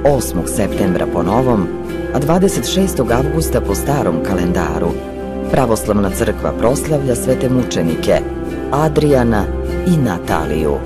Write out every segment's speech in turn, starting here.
8. septembra po novom, a 26. avgusta po starom kalendaru, pravoslavna crkva proslavlja svete mučenike Adrijana i Nataliju.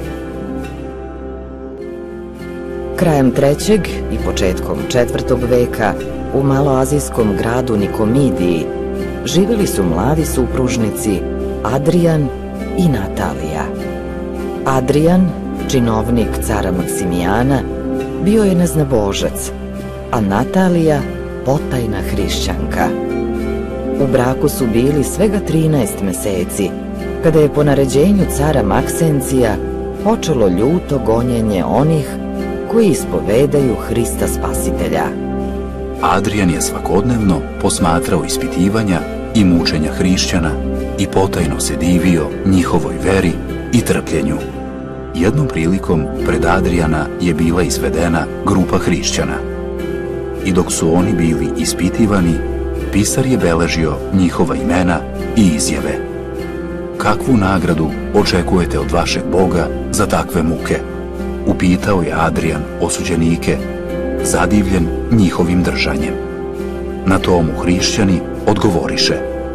Krajem 3. i početkom 4. veka u maloazijskom gradu Nikomidiji živjeli su mladi supružnici Adrijan i Natalija. Adrijan, činovnik cara Maksimijana, bio je neznabožac, a Natalija potajna hrišćanka. U braku su bili svega 13 meseci, kada je po naređenju cara Maksencija počelo ljuto gonjenje onih koji ispovedaju Hrista Spasitelja. Adrijan je svakodnevno posmatrao ispitivanja i mučenja hrišćana i potajno se divio njihovoj veri i trpljenju. Jednom prilikom pred Adrijana je bila izvedena grupa hrišćana. I dok su oni bili ispitivani, pisar je beležio njihova imena i izjave. Kakvu nagradu očekujete od vašeg Boga za takve muke? Upitao je Adrijan osuđenike, zadivljen njihovim držanjem. Na to mu hrišćani odgovoriše: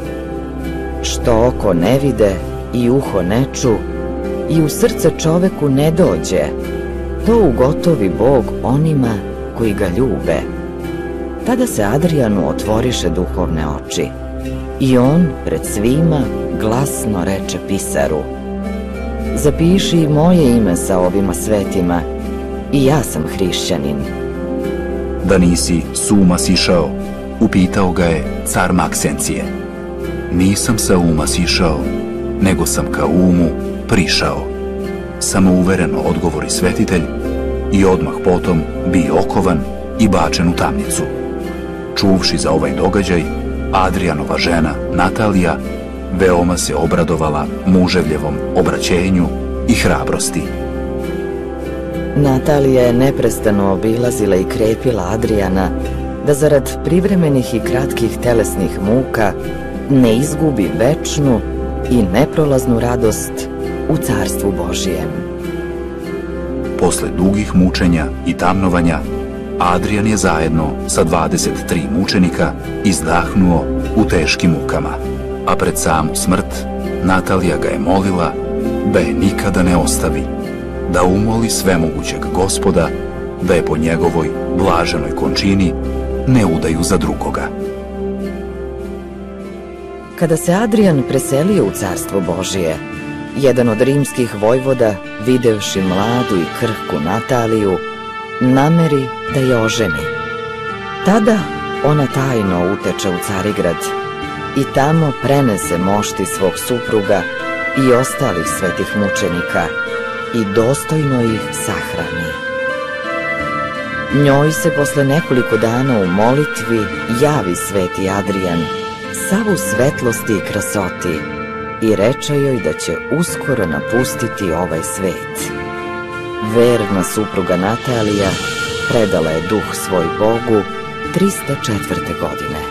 Što oko ne vide i uho ne ču i u srce čoveku ne dođe, to ugotovi Bog onima koji ga ljube. Tada se Adrijanu otvoriše duhovne oči i on pred svima glasno reče pisaru: Zapiši i moje ime sa ovima svetima, i ja sam hrišćanin. Da nisi s uma sišao? Upitao ga je car Maksencije. Nisam sa uma sišao, nego sam ka umu prišao. Samouvereno odgovori svetitelj i odmah potom bi okovan i bačen u tamnicu. Čuvši za ovaj događaj, Adrijanova žena Natalija veoma se obradovala muževljevom obraćenju i hrabrosti. Natalija je neprestano obilazila i krepila Adrijana da zarad privremenih i kratkih telesnih muka ne izgubi večnu i neprolaznu radost u Carstvu Božijem. Posle dugih mučenja i tamnovanja, Adrijan je zajedno sa 23 mučenika izdahnuo u teškim mukama, a pred samu smrt Natalija ga je molila da je nikada ne ostavi, da umoli svemogućeg Gospoda da je po njegovoj blaženoj končini ne udaju za drugoga. Kada se Adrijan preselio u Carstvo Božije, jedan od rimskih vojvoda, videvši mladu i krhku Nataliju, nameri da je oženi. Tada ona tajno uteče u Carigrad i tamo prenese mošti svog supruga i ostalih svetih mučenika i dostojno ih sahrani. Njoj se posle nekoliko dana u molitvi javi sveti Adrijan, sav u svetlosti i krasoti, i reče joj da će uskoro napustiti ovaj svet. Verna supruga Natalija predala je duh svoj Bogu 304. godine.